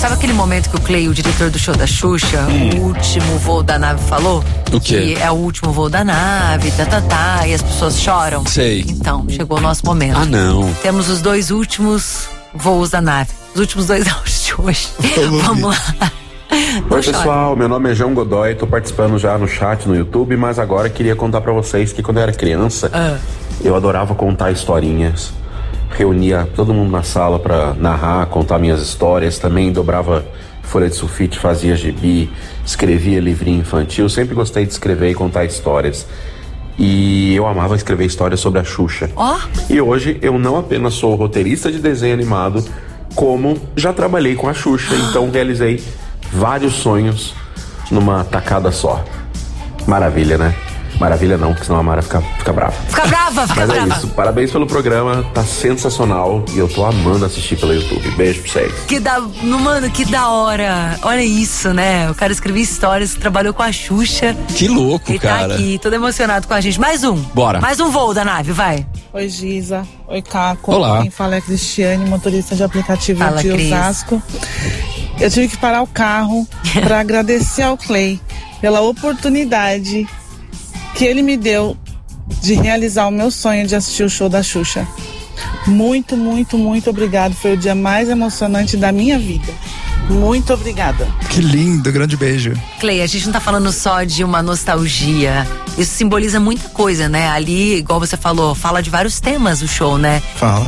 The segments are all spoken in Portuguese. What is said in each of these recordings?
sabe aquele momento que o Clay, o diretor do show da Xuxa, o último voo da nave falou? O quê? Que é o último voo da nave, e as pessoas choram. Sei. Então, chegou o nosso momento. Ah, não. Temos os 2 últimos voos da nave. Os últimos 2 áudios de hoje. Vamos lá. Oi, pessoal, meu nome é João Godoy, tô participando já no chat no YouTube, mas agora queria contar pra vocês que quando eu era criança, eu adorava contar historinhas. Reunia todo mundo na sala pra narrar, contar minhas histórias, também dobrava folha de sulfite, fazia gibi, escrevia livrinho infantil, sempre gostei de escrever e contar histórias. E eu amava escrever histórias sobre a Xuxa. E hoje eu não apenas sou roteirista de desenho animado, como já trabalhei com a Xuxa, então realizei vários sonhos numa tacada só. Maravilha, né? Maravilha não, porque senão a Mara fica brava. Fica brava. Mas é isso, parabéns pelo programa, tá sensacional e eu tô amando assistir pelo YouTube. Beijo pra vocês. Mano, que da hora. Olha isso, né? O cara escreveu histórias, trabalhou com a Xuxa. Que louco, ele cara. Ele tá aqui, todo emocionado com a gente. Mais um. Bora. Mais um voo da nave, vai. Oi, Giza. Oi, Caco. Olá. Quem fala é a Cristiane, motorista de aplicativo Fala, de Cris. Osasco. Eu tive que parar o carro para agradecer ao Clay pela oportunidade que ele me deu de realizar o meu sonho de assistir o show da Xuxa. Muito, muito, muito obrigado. Foi o dia mais emocionante da minha vida. Muito obrigada. Que lindo, grande beijo. Clay, a gente não tá falando só de uma nostalgia. Isso simboliza muita coisa, né? Ali, igual você falou, fala de vários temas o show, né? Fala.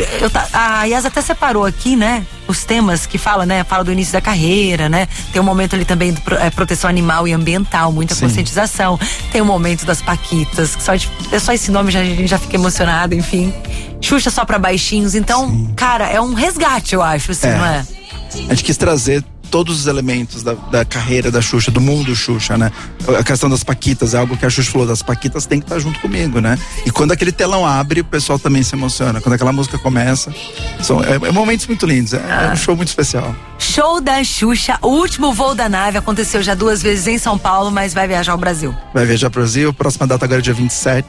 A Yas até separou aqui, né? Os temas que fala, né? Fala do início da carreira, né? Tem um momento ali também de proteção animal e ambiental, muita conscientização. Tem um momento das paquitas, que só esse nome a gente já fica emocionado, enfim. Xuxa só pra baixinhos, então, cara, é um resgate, eu acho, assim, não é? A gente quis trazer todos os elementos da carreira da Xuxa, do mundo Xuxa, né? A questão das paquitas, é algo que a Xuxa falou, das paquitas tem que estar junto comigo, né? E quando aquele telão abre, o pessoal também se emociona. Quando aquela música começa, são momentos muito lindos, é um show muito especial. Show da Xuxa, o último voo da nave aconteceu já 2 vezes em São Paulo, mas vai viajar ao Brasil. Vai viajar ao Brasil, próxima data agora é dia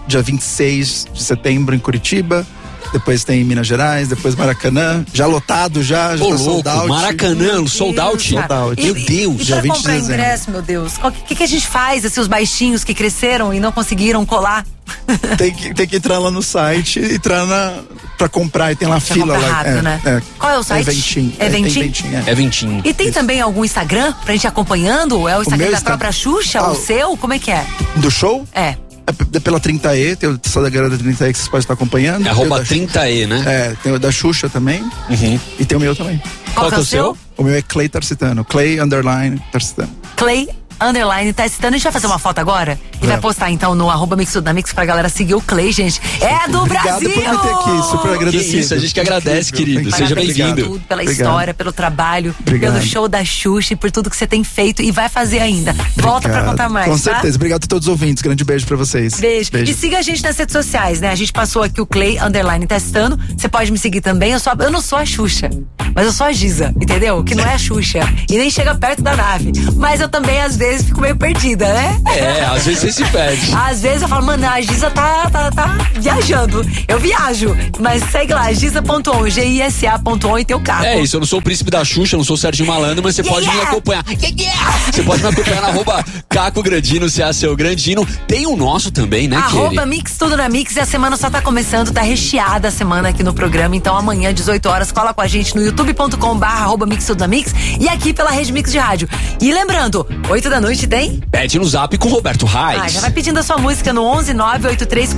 26 de setembro em Curitiba. Depois tem Minas Gerais, depois Maracanã, já lotado, já tá sold out. Maracanã, sold out. Meu Deus, já 20 comprar ingresso, meu Deus. O que a gente faz, assim, os baixinhos que cresceram e não conseguiram colar? Tem que entrar lá no site, entrar pra comprar e tem lá fila lá. Rápido, né? Qual é o site? Eventim. E tem também algum Instagram pra gente acompanhando? É o Instagram da própria Xuxa? O seu? Como é que é? Do show? É pela 30E, tem o só da galera da 30E que vocês podem estar acompanhando. É @30E, né? Tem o da Xuxa também. E tem o meu também. Qual que é o seu? O meu é Clay Tarcitano. Clay_Tarcitano. Clay_Tarcitano. A gente vai fazer uma foto agora e vai postar então no @MixTudoNaMix pra galera seguir o Clay, gente. É do Brasil! Obrigado por me ter aqui, super agradecido. Que isso, a gente que agradece, querido. Seja bem-vindo. Pela história, pelo trabalho, pelo show da Xuxa e por tudo que você tem feito e vai fazer ainda. Volta pra contar mais, com certeza. Obrigado a todos os ouvintes. Grande beijo pra vocês. Beijo. E siga a gente nas redes sociais, né? A gente passou aqui o Clay_Testando. Você pode me seguir também. Eu não sou a Xuxa, mas eu sou a Giza, entendeu? Que não é a Xuxa e nem chega perto da nave. Mas eu também, às vezes, fico meio perdida, né? Às vezes você se perde. Às vezes eu falo, mano, a Giza tá viajando. Eu viajo. Mas segue lá, Giza.on, GISA.on e teu carro. É isso, eu não sou o príncipe da Xuxa, eu não sou o Serginho Malandro, mas você pode me acompanhar. Você pode me acompanhar na @Caco Grandino, seu Grandino. Tem o nosso também, né, Mix Tudo na Mix, e a semana só tá começando, tá recheada a semana aqui no programa. Então amanhã, 18 horas, cola com a gente no youtube.com/@Mix Tudo na Mix e aqui pela Rede Mix de Rádio. E lembrando, 8 da noite tem? Pede no Zap com Roberto Reis. Já vai pedindo a sua música no 11 983